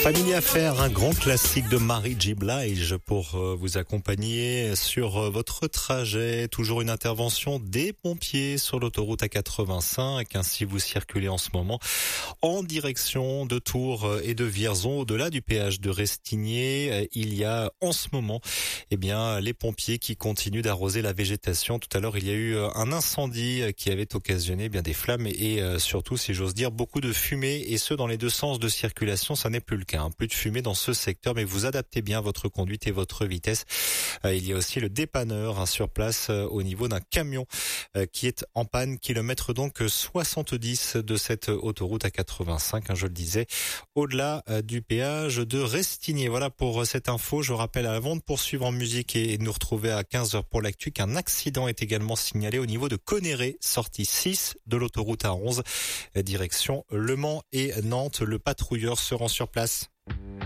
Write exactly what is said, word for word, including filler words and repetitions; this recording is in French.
Famille Affaires, un grand classique de Mary J. Blige pour vous accompagner sur votre trajet. Toujours une intervention des pompiers sur l'autoroute A quatre-vingt-cinq. Ainsi, vous circulez en ce moment en direction de Tours et de Vierzon. Au-delà du péage de Restigné, il y a en ce moment eh bien, les pompiers qui continuent d'arroser la végétation. Tout à l'heure, il y a eu un incendie qui avait occasionné eh bien des flammes et surtout, si j'ose dire, beaucoup de fumée. Et ce, dans les deux sens de circulation, ça n'est plus le cas. Plus de fumée dans ce secteur, mais vous adaptez bien votre conduite et votre vitesse. Euh, il y a aussi le dépanneur hein, sur place euh, au niveau d'un camion euh, qui est en panne. Kilomètre donc soixante-dix de cette autoroute A quatre-vingt-cinq, hein, je le disais, au-delà euh, du péage de Restigné. Voilà pour cette info. Je rappelle avant de poursuivre en musique et de nous retrouver à quinze heures pour l'actu qu'un accident est également signalé au niveau de Conéré, sortie six de l'autoroute A onze, direction Le Mans et Nantes. Le patrouilleur se rend sur place.